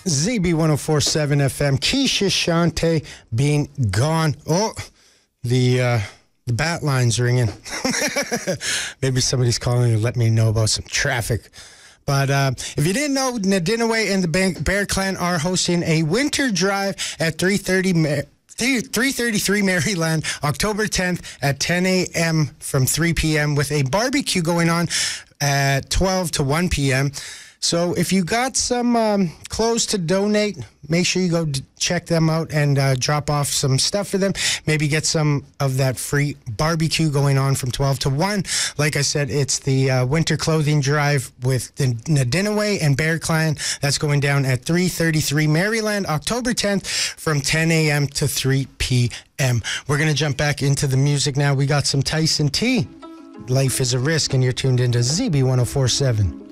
ZB1047 FM. Keisha Shante being gone. Oh, the bat line's ringing. Maybe somebody's calling to let me know about some traffic. But if you didn't know, Nadinaway and the Bear Clan are hosting a winter drive at 333 Maryland, October 10th at 10 a.m. from 3 p.m. with a barbecue going on at 12 to 1 p.m. So if you got some clothes to donate, make sure you go check them out and drop off some stuff for them. Maybe get some of that free barbecue going on from 12 to 1. Like I said, it's the winter clothing drive with the Nadinaway and Bear Clan. That's going down at 333 Maryland, October 10th from 10 a.m. to 3 p.m. We're going to jump back into the music now. We got some Tyson T. Life is a Risk, and you're tuned into ZB1047.